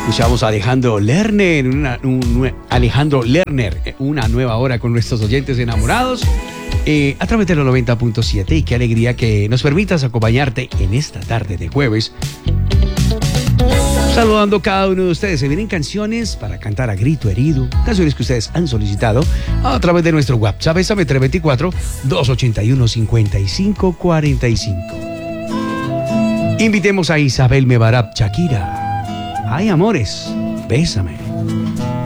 Escuchamos a Alejandro Lerner, una nueva hora con nuestros oyentes enamorados a través de los 90.7. Y qué alegría que nos permitas acompañarte en esta tarde de jueves. Saludando a cada uno de ustedes. Se vienen canciones para cantar a grito herido, canciones que ustedes han solicitado a través de nuestro WhatsApp, Bésame 324-281-5545. Invitemos a Isabel Mebarab, Shakira. Ay, amores, bésame.